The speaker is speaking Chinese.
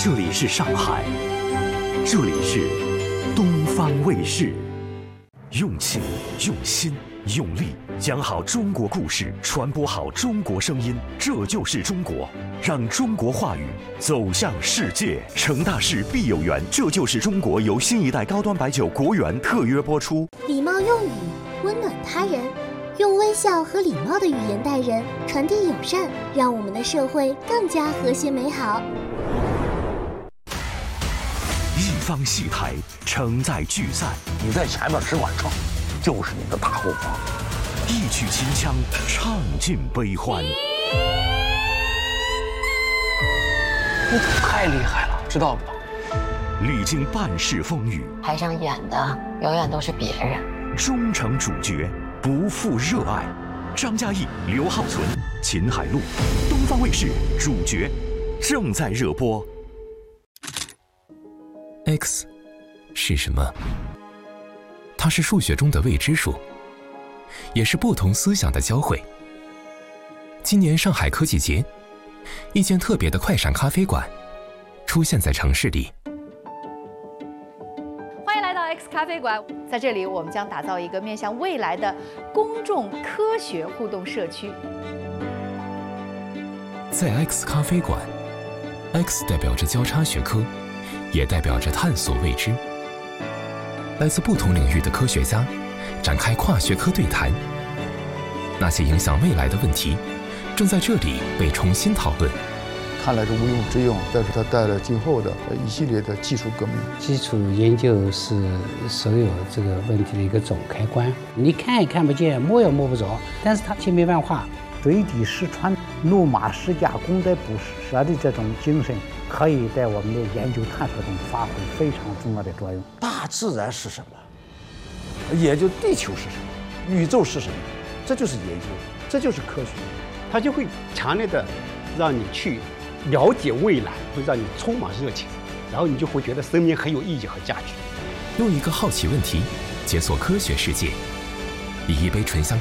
这里是上海，这里是东方卫视。用情、用心、用力，讲好中国故事，传播好中国声音，这就是中国。让中国话语走向世界。成大事必有缘，这就是中国由新一代高端白酒国源特约播出。 礼貌用语，温暖他人，用微笑和礼貌的语言待人，传递友善，让我们的社会更加和谐美好。 一方戏台承载聚散， 你在前面吃碗秤，就是你的大后方。 一曲秦腔，唱尽悲欢。 你太厉害了，知道吧？ 历经半世风雨， 台上演的永远都是别人。 忠诚主角，不负热爱。张嘉译、刘浩存、秦海璐，东方卫视主角正在热播。 X 是什么？它是数学中的未知数，也是不同思想的交汇。今年上海科技节，一间特别的快闪咖啡馆出现在城市里。 欢迎来到 X 咖啡馆，在这里我们将打造一个面向未来的公众科学互动社区。 在 X 咖啡馆 ，X 代表着交叉学科，也代表着探索未知。来自不同领域的科学家展开跨学科对谈，那些影响未来的问题正在这里被重新讨论。 看来是毋庸置疑，但是它带来今后的一系列的技术革命。 基础研究是所有这个问题的一个总开关，你看也看不见，摸也摸不着，但是它千变万化。 水滴石穿，路马识架，功在不舍的这种精神，可以在我们的研究探索中发挥非常重要的作用。 大自然是什么？研究地球是什么？宇宙是什么？这就是研究，这就是科学。 它就会强烈的让你去了解未来，会让你充满热情，然后你就会觉得生命很有意义和价值。 用一个好奇问题解锁科学世界，以一杯醇香咖啡